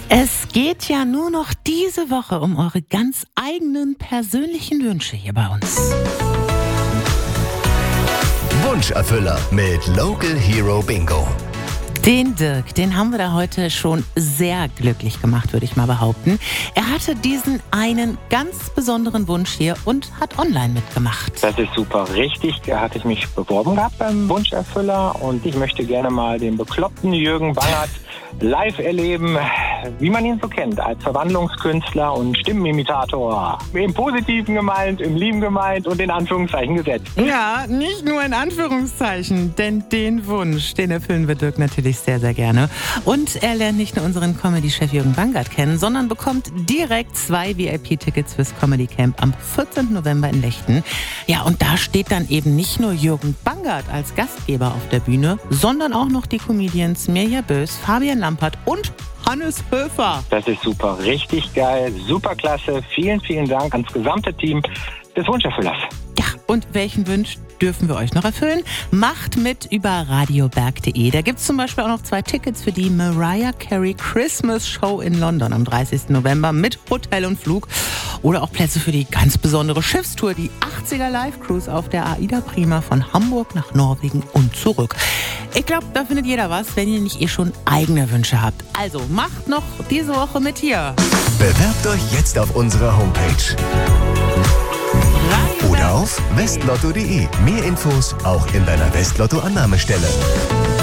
Es geht ja nur noch diese Woche um eure ganz eigenen persönlichen Wünsche hier bei uns. Wunscherfüller mit Local Hero Bingo. Den Dirk, den haben wir da heute schon sehr glücklich gemacht, würde ich mal behaupten. Er hatte diesen einen ganz besonderen Wunsch hier und hat online mitgemacht. Das ist super. Richtig, da hatte ich mich beworben gehabt beim Wunscherfüller und ich möchte gerne mal den bekloppten Jürgen Bangert live erleben, wie man ihn so kennt, als Verwandlungskünstler und Stimmenimitator. Im Positiven gemeint, im Lieben gemeint und in Anführungszeichen gesetzt. Ja, nicht nur in Anführungszeichen, denn den Wunsch, den erfüllen wir Dirk natürlich sehr, sehr gerne. Und er lernt nicht nur unseren Comedy-Chef Jürgen Bangert kennen, sondern bekommt direkt 2 VIP-Tickets fürs Comedy Camp am 14. November in Lechten. Ja, und da steht dann eben nicht nur Jürgen Bangert als Gastgeber auf der Bühne, sondern auch noch die Comedians Mirja Bös, Fabian Lampert und Hannes Höfer. Das ist super. Richtig geil. Super klasse. Vielen, vielen Dank ans gesamte Team des Wunscherfüllers. Ja, und welchen Wunsch dürfen wir euch noch erfüllen? Macht mit über radioberg.de. Da gibt es zum Beispiel auch noch 2 Tickets für die Mariah Carey Christmas Show in London am 30. November mit Hotel und Flug. Oder auch Plätze für die ganz besondere Schiffstour, die 80er Live Cruise auf der AIDA Prima von Hamburg nach Norwegen und zurück. Ich glaube, da findet jeder was, wenn ihr nicht schon eigene Wünsche habt. Also macht noch diese Woche mit hier. Bewerbt euch jetzt auf unserer Homepage oder auf westlotto.de. Mehr Infos auch in deiner Westlotto-Annahmestelle.